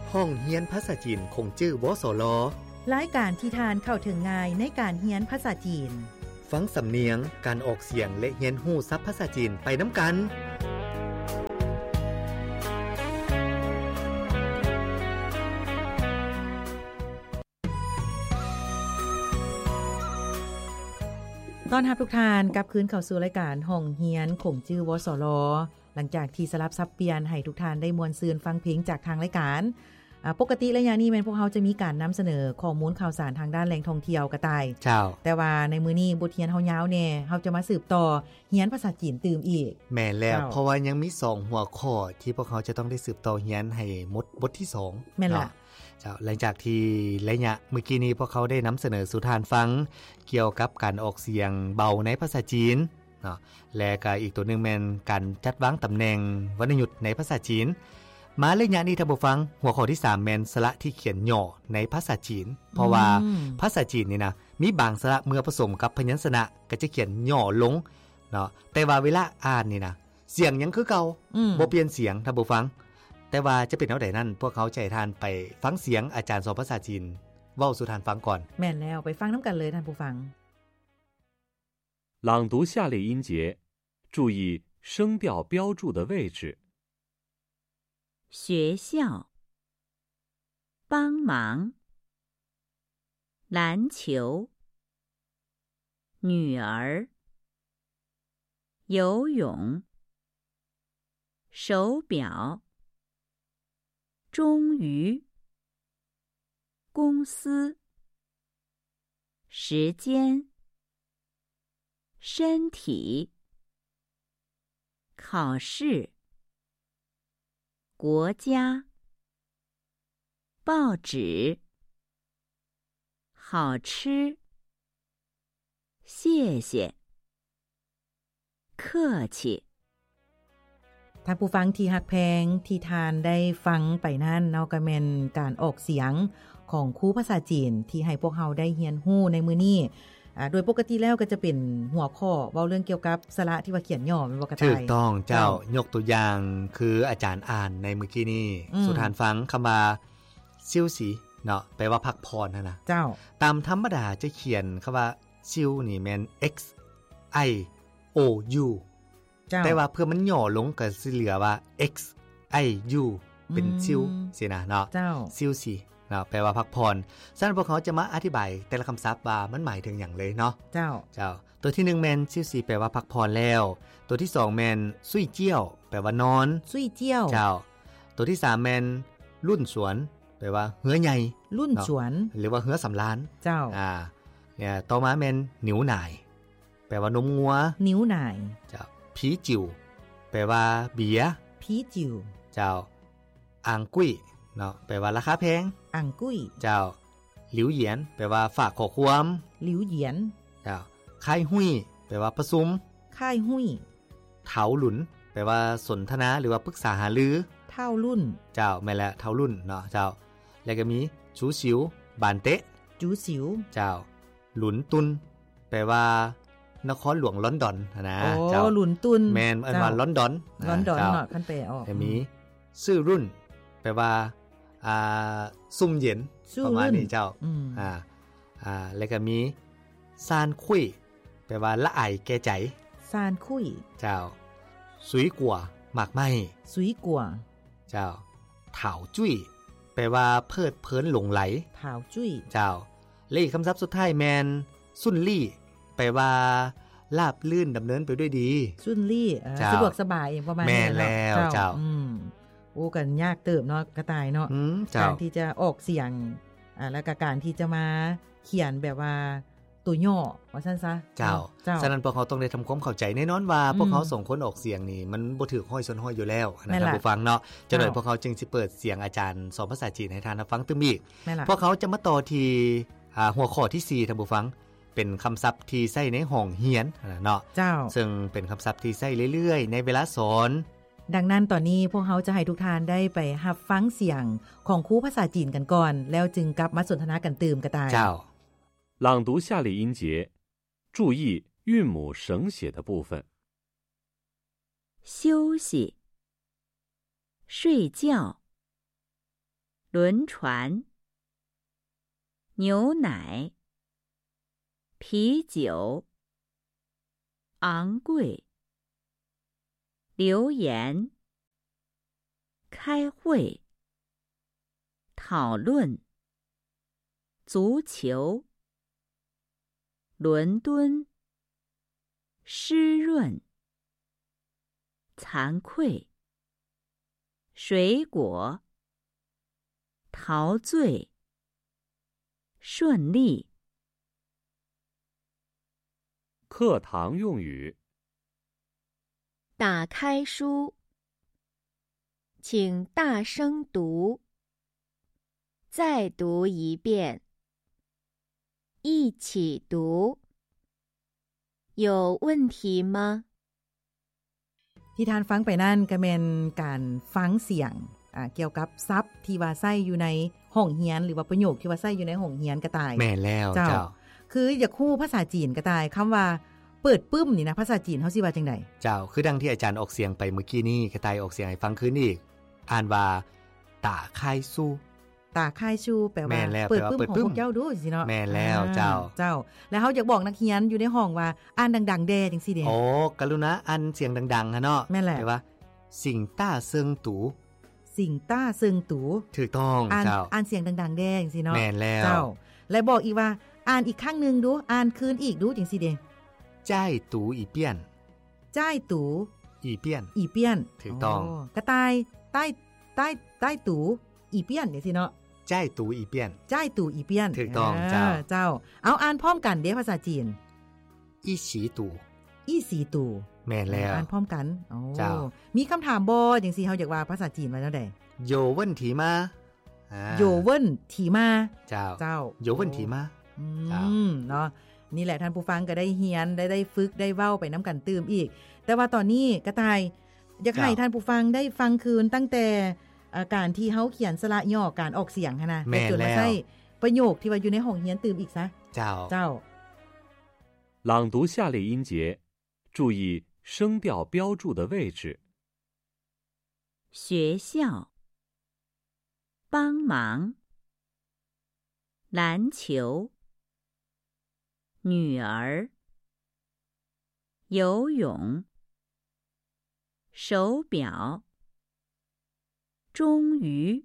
ห้องเฮียนภาษาจีนคงจื้อวสลรายการที่ทานเข้าถึงง่ายในการเฮียนภาษาจีนฟังสำเนียงการออกเสียงและเฮียนฮู้ศัพท์ภาษาจีนไปน้ำกันต้อนรับทุกท่านกลับคืนเข้าสู่รายการห้องเฮียนคงจื้อวสลหลังจากที่สลับซับเปลี่ยนให้ทุกท่านได้มวลซืนฟังเพลงจากทางรายการปกติระยะนี้แม่นพวกเราจะมีการนำเสนอข้อมูลข่าวสารทางด้านแหล่งท่องเที่ยวกระต่ายเจ้าแต่ว่าในมื้อนี้บทเรียนเฮายาวแน่เฮาจะมาสืบต่อเรียนภาษาจีนตื่มอีกแม่นแล้วเพราะว่ายังมี2หัวข้อที่พวกเขาจะต้องได้สืบต่อเรียนให้หมดบทที่2 แม่นล่ะเจ้าหลังจากที่ระยะเมื่อกี้นี้พวกเขาได้นำเสนอสู่ทานฟังเกี่ยวกับการออกเสียงเบาในภาษาจีนเนาะและก็อีกตัวนึงแม่นการจัดวางตำแหน่งวรรณยุกต์ในภาษาจีนมาระยะนี้ท่านผู้ฟังหัวข้อที่3แม่นสระที่เขียนย่อในภาษาจีนเพราะว่าภาษาจีนนี่นะมีบางสระเมื่อผสมกับพยัญชนะก็จะเขียนย่อลงเนาะแต่ว่าเวลาอ่านนี่นะเสียงยังคือเก่าบ่เปลี่ยนเสียงท่านผู้ฟังแต่ว่าจะเป็นเท่าใดนั้นพวกเขาใจทานไปฟังเสียงอาจารย์สอนภาษาจีนเว้าสู่ทานฟังก่อนแม่นแล้วไปฟังนำกันเลยท่านผู้ฟัง朗读下列音节，注意声调标注的位置。 学校，帮忙，篮球，女儿，游泳，手表，终于，公司，时间，身体，考试，国家，报纸，好吃，谢谢，客气ท่านผู้ฟังที่ฮักแพงที่ทานได้ฟังไปนั่นเนาะก็แม่นการออกเสียงของครูภาษาจีนที่ให้พวกเราได้เรียนรู้ในมื้อนี้โดยปกติแล้วก็จะเป็นหัวข้อเว้าเรื่องเกี่ยวกับสระที่ว่าเขียนย่อแม่นบ่กระต่ายถูกต้องเจ้ายกตัวอย่างคืออาจารย์อ่านในเมื่อกี้นี้สุทานฟังคำว่าซิวสีเนาะแปลว่าพักพรนะเจ้าตามธรรมดาจะเขียนคำว่าซิวนี่แม่น x i o u แต่ว่าเพื่อมันย่อลงก็สิเหลือว่า x i u เป็นซิวสินะเนาะซิวสีเนาะแปลว่าพักพรฉะนั้นพวกเขาจะมาอธิบายแต่ละคำศัพท์ว่ามันหมายถึงอย่างเลยเนาะเจ้าตัวที่1แม่นซิวสีแปลว่าพักพรแล้วตัวที่2แม่นซุยเจี้ยวแปลว่านอนซุยเจี้ยวเจ้าตัวที่3แม่นรุ่นสวนแปลว่าเหือใหญ่รุ่นสวนหรือว่าเหือสำล้านเจ้าเนี่ยต่อมาแม่นหนิวหน่ายแปลว่านมงัวหนิวหน่ายเจ้าผีจิ๋วแปลว่าเบียร์ผีจิ๋วเจ้าอ่างกุ้ยเนาะแปลว่าราคาแพงอ่างกุ้ยเจ้าหลิวเหยียนแปลว่าฝากขอความหลิวเหยียนเจ้าค่ายหุ้ยแปลว่าประชุมค่ายหุ้ยเถาหลุนแปลว่าสนทนาหรือว่าปรึกษาหารือเท่ารุ่นเจ้าแม่นแล้วเท่ารุ่นเนาะเจ้าแล้วก็มีจูสิวบานเตะจูสิวเจ้าหลุนตุนแปลว่านครหลวงลอนดอนนะเจ้าหลุนตุนแม่นอันว่าลอนดอนเนาะคันแปลออกแล้วมีซื่อรุ่นแปลว่าซุ่มเย็นประมาณนี้เจ้าแล้วก็มีซานคุยแปลว่าละอายแก่ใจซานคุยเจ้าสุยกัวหมากไม้สุยกัวเจ้าเถาจุ้ยแปลว่าเพลิดเพลินหลงไหลเถาจุ้ยเจ้าและอีกคำศัพท์สุดท้ายแมนสุนลี่แปลว่าราบลื่นดำเนินไปด้วยดีสุนลี่สะดวกสบายประมาณนี้แม่แล้วเจ้าโอ้กันยากเติบเนาะกระต่ายเนาะการที่จะออกเสียงแล้วก็การที่จะมาเขียนแบบว่าตัวย่อว่าซั่นซะเจ้าฉะนั้นพวกเขาต้องได้ทำความเข้าใจแน่นอนว่าพวกเขาส่งคนออกเสียงนี่มันบ่ถูกห้อยชนห้อยอยู่แล้วนะครับผู้ฟังเนาะจังได๋พวกเขาจึงสิเปิดเสียงอาจารย์สอนภาษาจีนให้ท่านฟังตึมอีกพวกเขาจะมาต่อที่หัวข้อที่4ท่านผู้ฟังเป็นคำศัพท์ที่ใช้ในห้องเรียนเนาะซึ่งเป็นคำศัพท์ที่ใช้เรื่อยๆในเวลาสอนดังนั้นตอนนี้พวกเขาจะให้ทุกท่านได้ไปรับฟังเสียงของครูภาษาจีนกันก่อนแล้วจึงกลับมาสนทนากันตื่มกระต่าย朗读下列音节，注意韵母省写的部分。 休息，睡觉， 轮船牛奶啤酒昂贵留言开会讨论足球伦敦湿润惭愧水果陶醉顺利课堂用语打开书请大声读再读一遍一起读有问题吗ที่ทานฟังไปนั่นก็แม่นการฟังเสียงเกี่ยวกับศัพท์ที่ว่าใช้อยู่ในห้องเรียนหรือว่าประโยคที่ว่าใช้อยู่ในห้องเรียนก็ตายแม่นแล้วเจ้าคืออยากฮู้ภาษาจีนก็ตายคำว่าเปิดปึ้มนี่นะภาษาจีนเฮาสิว่าจังได๋เจ้าคือดังที่อาจารย์ออกเสียงไปเมื่อกี้นี้ก็ตายออกเสียงให้ฟังคืนอีกอ่านว่าตาคายซูตาคายชูแปลว่าเปิดปึ้มของพวกเจ้าดูสิเนาะแม่นแล้วเจ้าแล้วเฮาอยากบอกนักเรียนอยู่ในห้องว่าอ่านดังๆแดจังซี่เด้โอ้กรุณาอ่านเสียงดังๆฮะเนาะแม่นแหละแปลว่าสิงต้าเซิงตูสิงต้าเซิงตูถูกต้องเจ้าอ่านเสียงดังๆแดจังซี่เนาะแม่นแล้วเจ้าและบอกอีกว่าอ่านอีกครั้งนึงดูอ่านคืนอีกดูจังซี่เด้จ้ายตูอีเปี้ยนจ้ายตูอีเปี้ยนอีเปี้ยนถูกต้องกระต่ายใต้ตูอีเปี้ยนจังซี่เนาะจ้ายตูอีเปี้ยนจ้ายตูอีเปี้ยนถูกต้องเจ้าเอาอ่านพร้อมกันเด้ภาษาจีนอีฉีตูอีสีตูแม่นแล้วอ่านพร้อมกันเจ้ามีคำถามบ่จังซี่เฮาอยากว่าภาษาจีนว่าจังได๋โยเว่นถีมาโยเว่นถีมาเจ้าโยเว่นถีมาเนาะนี่แหละท่านผู้ฟังก็ได้เรียนได้ฝึกได้เว้าไปนำกันตื่มอีกแต่ว่าตอนนี้กระต่ายอยากให้ท่านผู้ฟังได้ฟังคืนตั้งแต่การที่เฮาเขียนสระย่อการออกเสียงหั่นน่ะจนมาใช้ประโยคที่ว่าอยู่ในห้องเรียนตื่มอีกซะเจ้า朗读下列音节注意声调标注的位置学校帮忙篮球女儿游泳手表终于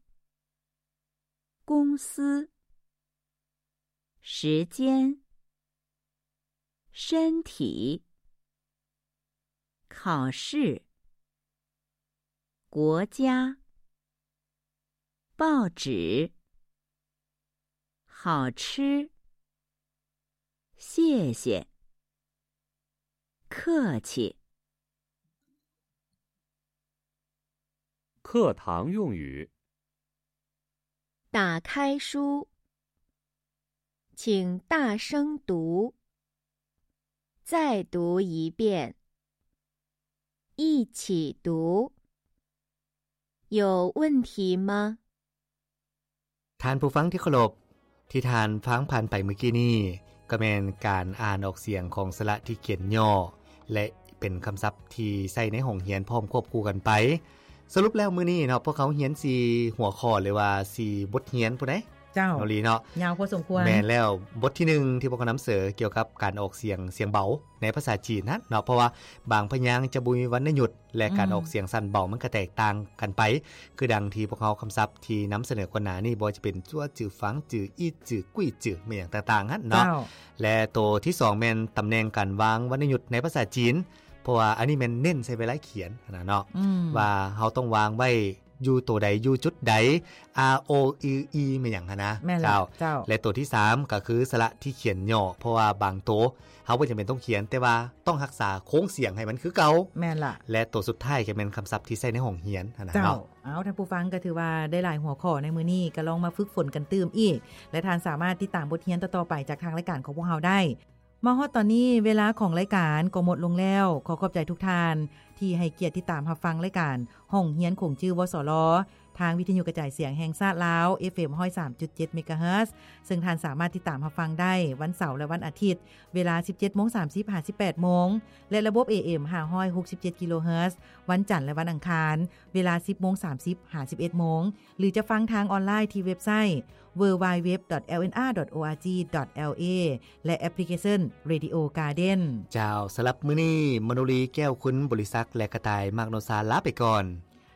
公司时间身体考试国家报纸好吃谢谢客气课堂用语打开书请大声读再读一遍一起读有问题吗ท่านผู้ฟังที่เคารพที่ท่านฟังผ่านไปเมื่อกี้นี้ก็แม่นการอ่านออกเสียงของสระที่เขียนย่อและเป็นคำศัพท์ที่ใช้ในห้องเรียนพร้อมควบคู่กันไปสรุปแล้วมื้อนี้เนาะพวกเขาเรียน4หัวข้อหรือว่า4บทเรียนผู้ใดเจ้าลีเนาะยาวพอสมควรแม่นแล้วบทที่1ที่พวกเขานำเสนอเกี่ยวกับการออกเสียงเบาในภาษาจีนนะเนาะเพราะว่าบางพยางค์จะบ่มีวรรณยุกต์และการออกเสียงสั้นเบามันก็แตกต่างกันไปคือดังที่พวกเขาคำศัพท์ที่นำเสนอคนหน้านี่บ่จะเป็นจั่วจื่อฝังจื่ออีจื่อกุ้ยจื่อแม่อย่างต่างๆเนาะและตัวที่2แม่นตำแหน่งการวางวรรณยุกต์ในภาษาจีนเพราะว่าอันนี้มันเน้นใช้เวลาเขียนนะเนาะว่าเฮาต้องวางไว้อยู่ตัวใดอยู่จุดใด R O E E แม่นหยังหั่นนะเจ้าและตัวที่3ก็คือสระที่เขียนย่อเพราะว่าบางตัวเฮาบ่จำเป็นต้องเขียนแต่ว่าต้องรักษาโค้งเสียงให้มันคือเก่าแม่นล่ะและตัวสุดท้ายก็เป็นคำศัพท์ที่ใช้ในห้องเรียนหั่นนะเนาะเอาท่านผู้ฟังก็ถือว่าได้หลายหัวข้อในมื้อนี้ก็ลองมาฝึกฝนกันตื่มอีกและท่านสามารถติดตามบทเรียนต่อๆไปจากทางรายการของพวกเราได้มาฮอดตอนนี้เวลาของรายการก็หมดลงแล้วขอบใจทุกท่านที่ให้เกียรติติดตามรับฟังรายการห้องเรียนคงชื่อวสรททางวิทยุกระจายเสียงแห่งชาติลาว FM 103.7 เมกะเฮิรตซ์ซึ่งท่านสามารถติดตามรับฟังได้วันเสาร์และวันอาทิตย์เวลา 17:30 18:00 นและระบบ AM 567 กิโลเฮิรตซ์วันจันทร์และวันอังคารเวลา 10:30 11:00 นหรือจะฟังทางออนไลน์ที่เว็บไซต์ www.lnr.org.la และแอปพลิเคชัน Radio Garden เจ้าสำหรับมื้อนี้มโนรีแก้วคุณบริษัทและกระต่ายมากโนซาลาไปก่อน